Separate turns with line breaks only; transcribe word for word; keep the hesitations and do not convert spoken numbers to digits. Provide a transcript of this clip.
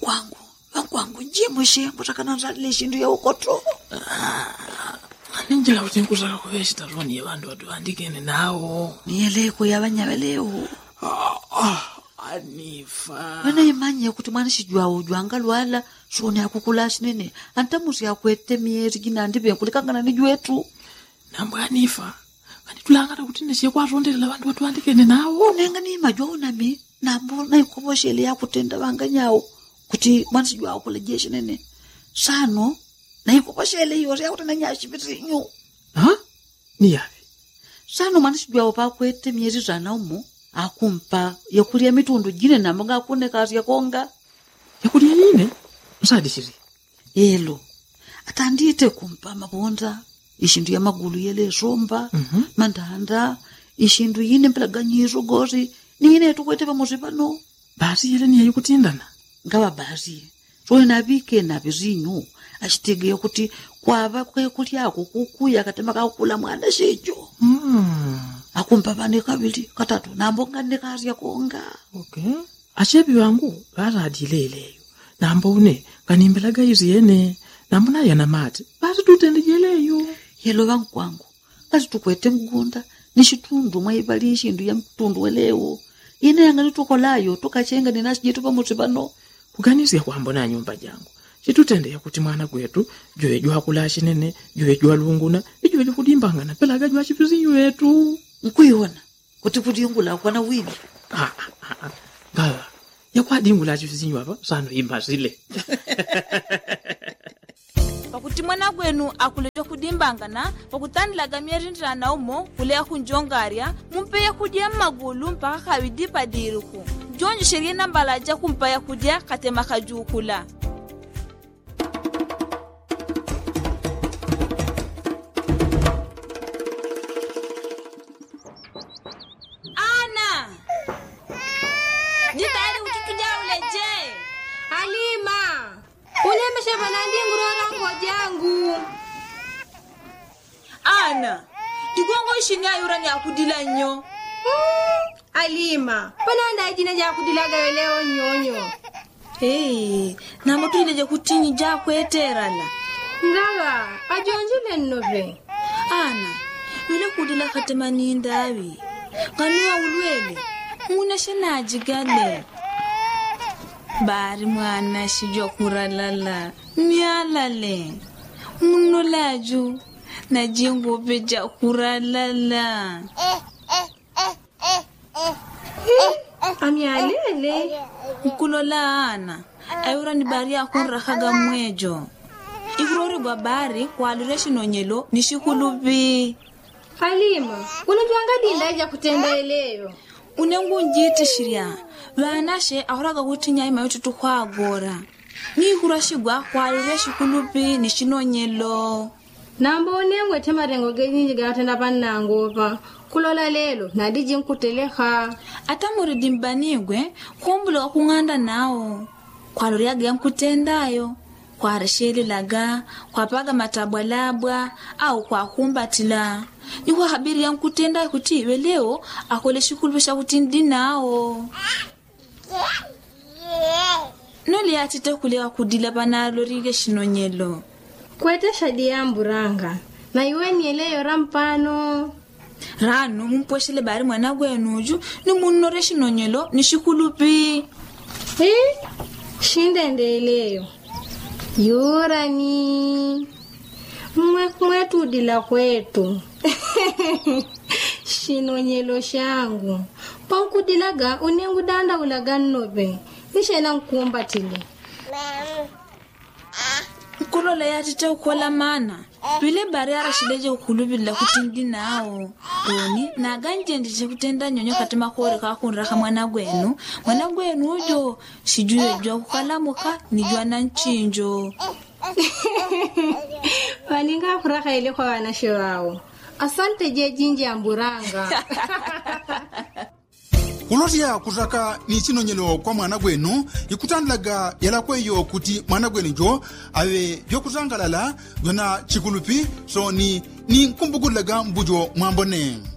Wankwangu, wankwangu jimushe mutakana nzalile shindu ya ukoto.
Ninjala kuti nkutaka kuveshita roni yevandu watu andikene nawo.
Niyeleko yabanyabelewo.
Ah, ah, Anifa.
Wana imanye kuti mwana shijua ujwanga lwala shoni akukula shinene. Antamusi yakwete mieri gina ndibe kulikangana nijuetu.
Nambu Anifa. Kani tulangata kuti neshe kwa rondela vandu watu andikene nawo.
Nenga ni majwa unami. Nambu na ikuboshele ya kutenda wanga nyao. Kuti mwana shijua ukula shinene. Sano. Na ikuboshele yore ya kutenda nyashi vitinyu.
Ha? Ni yavi?
Sano mwana shijua upa kwete mieri zana umu. Akumpa yakulia mitundu jine na mga akune kazi ya konga.
Yakulia nini? Msadi shiri?
Elo. Atandite kumpa mabonda. Ishindu ya magulu yele somba.
Mm-hmm.
Mandanda. Ishindu yine mpelaganyizo gozi. Nine tukwete pa mozibano.
Basi yele ni ya yukutindana?
Ngawa basi. So inabike na bizinyu. Ashitege yakuti kwa wakwe kulia ako kukuya katema kakula mwanda shejo.
Hmm.
Akumpa bane kabili katatu nambonga ndikazi ya konga.
Okay. Achebi wangu bara adileleyo. Nambo une kanimbelaga izi yene. Nambo na yana mati. Basi tutendejeleyo.
Yelo wangu kwangu. Kazi tukwete mgunda. Nishitundu mwaibali ishindu ya mtundu welewo. Ine yangani tukolayo. Tukachenga ni nasi jetu pa mutibano.
Kuganizi ya kuhambo na nyumba jangu. Chitutende ya kuti mwana kwetu. Joe jua kulashi nene. Joe jua lunguna. Joe jua kudimbangana. Pelaga jua chipizi yetu.
Nkuiona. Kuti kudingula kwa na wini.
Ah, ah, ah. Gawa. Ya kwa dingula chipizi hapa. Sano imba zile.
Pakuti mwana gwenu akuleto kudimbangana. Pakutandilaga mieri njana umo. Kulea kunjongaria. Mumpeya kudia magulu mpaka kawidipa diruku. Jonji sherie nambalaja kumpaya kudia katema kajukula. Ana, digongo ishini ayura ni akudila nyo.
Hmm, Alima, pananda ijina ja akudila ga leo nyonyo.
Hey, na motu ile kutinyi ja kweterala.
Ngawa, ajonjile nnobe.
Ana, wile kudila katemani ndawi. Kanua ulwele, muna shana ajigale. Bari mwana shijwa kuralala, mialale. Muno laju. Na jingo beja kuralala.
Amialele.
Mkulola ana. Ayura ni bari ya kunra haga mwejo. Ikurori babari kwa alureshi nonyelo nishikulubi.
Halima, unajuanga dinda ija kutenda eleyo.
Unengu njiti shiria. Wanashe ahuraga utinya ima yotutu kwa agora. Ni hurashigwa kwa alureshi kulubi nishinonyelo.
Nambo unemwe temarengo genyi gatenda panangopa. Kulola lelo nadiji nkuteleha.
Ata muri dimbanigwe kumbula kunganda nao. Kwa loriaga mkutendayo. Kwa resheli laga, kwa paga matabwalabwa au kwa kumbatila. Ni kwa habiri ya mkutenda kutiwe leo akole shikulubisha kutindi nao. Noli atite kulewa kudila bana lorige shinonyelo.
Kwete shadi ya mburanga. Na iwe nieleyo rampano.
Rano mumposhele bari mwana gwenuju ni munore shinonyelo ni shikulupi.
Eh? Shinde ndeleyo. Yorani. Mwe kwetu dila kwetu. Shinonyelo shangu. Panku dilaga unengu danda ulaga nobe. Nishena nkumbatile.
Kulola ya tete ukola mana. Bile bari arashileje ukulubila kutindi nao. Oni na ganjendije kutenda nyonyo katima kore kakunraka mwana gwenu. Mwana gwenu ujo shijuye jwa kukalamuka nijwa na nchinjo.
Waninga kuraka ile kwa wanashe wao. Asante je jinji amburanga.
Kulotia kutaka ni chinonyelo kwa mwana gwenu ikutandaga yala kweyo kuti mwana gwenu jo awe byokuzangalala dona chikulupi so ni ni kumbugulaga mbujo mwambone.